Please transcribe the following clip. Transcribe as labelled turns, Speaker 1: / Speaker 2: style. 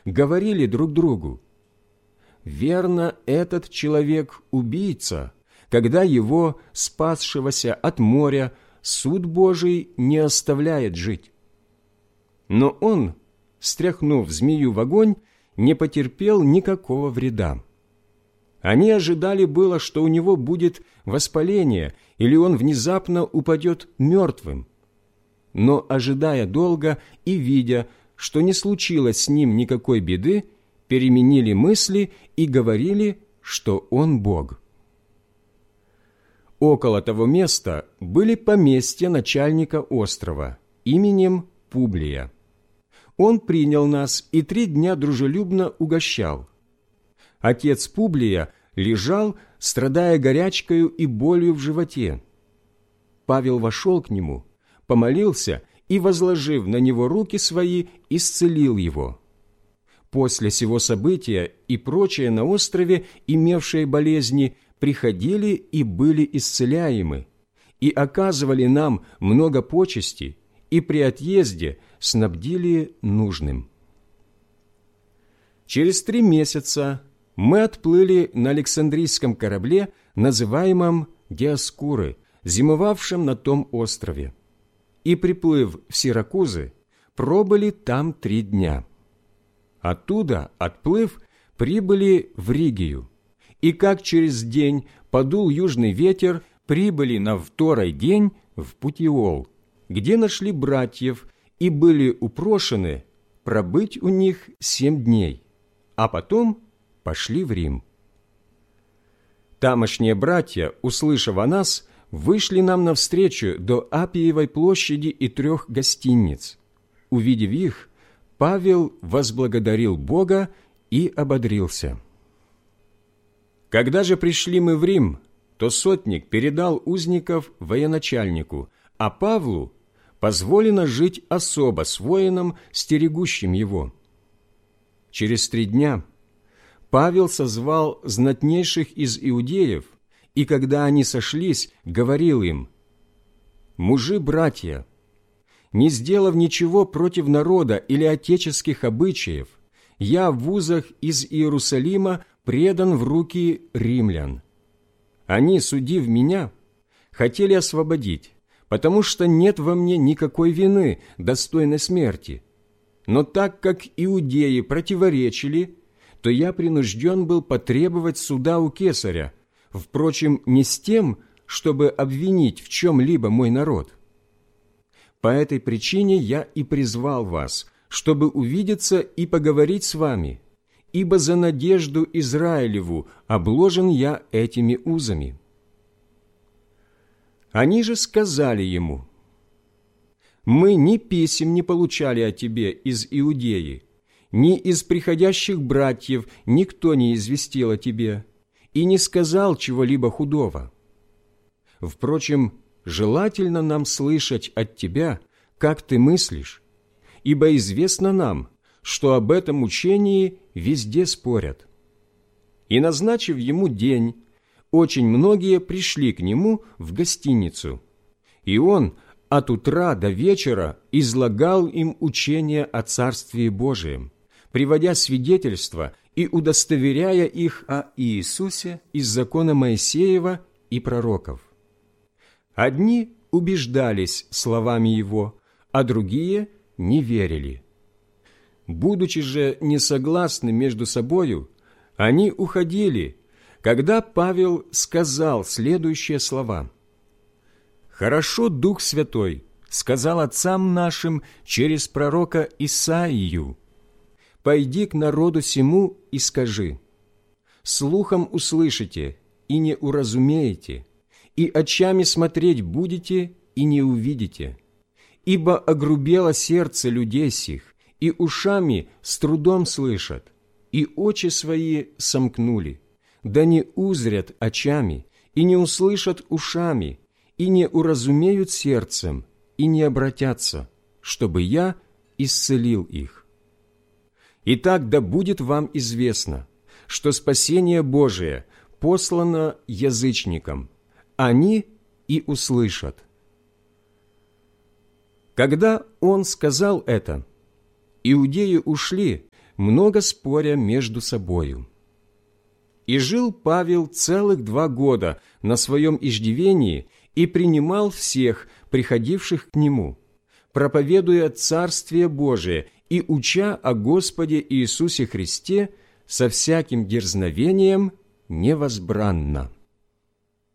Speaker 1: говорили друг другу: «Верно, этот человек убийца, когда его, спасшегося от моря, суд Божий не оставляет жить». Но он, стряхнув змею в огонь, не потерпел никакого вреда. Они ожидали было, что у него будет воспаление, или он внезапно упадет мертвым. Но, ожидая долго и видя, что не случилось с ним никакой беды, переменили мысли и говорили, что он Бог. Около того места были поместья начальника острова именем Публия. Он принял нас и 3 дня дружелюбно угощал. Отец Публия лежал, страдая горячкою и болью в животе. Павел вошел к нему, помолился и, возложив на него руки свои, исцелил его. После сего события и прочие на острове, имевшие болезни, приходили и были исцеляемы, и оказывали нам много почести, и при отъезде снабдили нужным. Через 3 месяца мы отплыли на Александрийском корабле, называемом Диоскуры, зимовавшем на том острове, и, приплыв в Сиракузы, пробыли там 3 дня. Оттуда, отплыв, прибыли в Ригию, и как через день подул южный ветер, прибыли на 2-й день в Путиол, где нашли братьев и были упрошены пробыть у них 7 дней, а потом пошли в Рим. Тамошние братья, услышав о нас, вышли нам навстречу до Аппиевой площади и 3 гостиниц. Увидев их, Павел возблагодарил Бога и ободрился. Когда же пришли мы в Рим, то сотник передал узников военачальнику, а Павлу позволено жить особо с воином, стерегущим его. Через 3 дня Павел созвал знатнейших из иудеев, и когда они сошлись, говорил им: «Мужи-братья, не сделав ничего против народа или отеческих обычаев, я в вузах из Иерусалима предан в руки римлян. Они, судив меня, хотели освободить, потому что нет во мне никакой вины, достойной смерти. Но так как иудеи противоречили, то я принужден был потребовать суда у кесаря, впрочем, не с тем, чтобы обвинить в чем-либо мой народ. По этой причине я и призвал вас, чтобы увидеться и поговорить с вами, ибо за надежду Израилеву обложен я этими узами». Они же сказали ему: «Мы ни писем не получали о тебе из Иудеи, ни из приходящих братьев никто не известил о тебе и не сказал чего-либо худого. Впрочем, желательно нам слышать от тебя, как ты мыслишь, ибо известно нам, что об этом учении везде спорят». И, назначив ему день, очень многие пришли к нему в гостиницу, и он от утра до вечера излагал им учение о Царствии Божием, приводя свидетельства и удостоверяя их о Иисусе из закона Моисеева и пророков. Одни убеждались словами его, а другие не верили. Будучи же несогласны между собою, они уходили, когда Павел сказал следующие слова: «Хорошо Дух Святой сказал отцам нашим через пророка Исаию: пойди к народу сему и скажи: слухом услышите и не уразумеете, и очами смотреть будете и не увидите, ибо огрубело сердце людей сих, и ушами с трудом слышат, и очи свои сомкнули, да не узрят очами, и не услышат ушами, и не уразумеют сердцем, и не обратятся, чтобы я исцелил их. Итак, да будет вам известно, что спасение Божие послано язычникам, они и услышат». Когда он сказал это, иудеи ушли, много споря между собою. И жил Павел целых 2 года на своем иждивении и принимал всех, приходивших к нему, проповедуя Царствие Божие и уча о Господе Иисусе Христе со всяким дерзновением невозбранно.